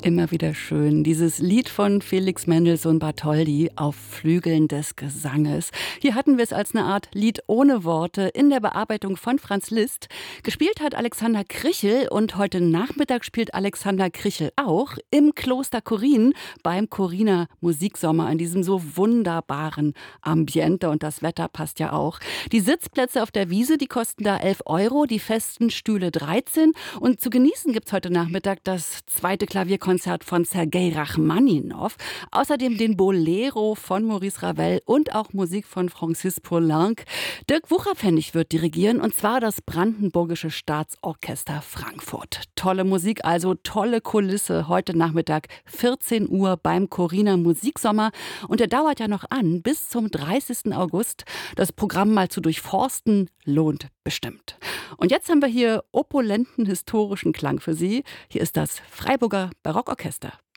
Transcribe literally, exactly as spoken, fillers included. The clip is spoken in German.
Immer wieder schön. Dieses Lied von Felix Mendelssohn Bartholdy auf Flügeln des Gesanges. Hier hatten wir es als eine Art Lied ohne Worte in der Bearbeitung von Franz Liszt. Gespielt hat Alexander Krichel und heute Nachmittag spielt Alexander Krichel auch im Kloster Korin beim Koriner Musiksommer in diesem so wunderbaren Ambiente, und das Wetter passt ja auch. Die Sitzplätze auf der Wiese, die kosten da elf Euro, die festen Stühle dreizehn, und zu genießen gibt es heute Nachmittag das zweite Klavierkonzert von Sergei Rachmaninow, außerdem den Bolero von Maurice Ravel und auch Musik von Francis Poulenc. Dirk Wucherpfennig wird dirigieren, und zwar das Brandenburgische Staatsorchester Frankfurt. Tolle Musik, also tolle Kulisse heute Nachmittag vierzehn Uhr beim Koriner Musiksommer, und der dauert ja noch an bis zum dreißigsten August. Das Programm mal zu durchforsten lohnt bestimmt. Und jetzt haben wir hier opulenten historischen Klang für Sie. Hier ist das Freiburger Barockorchester.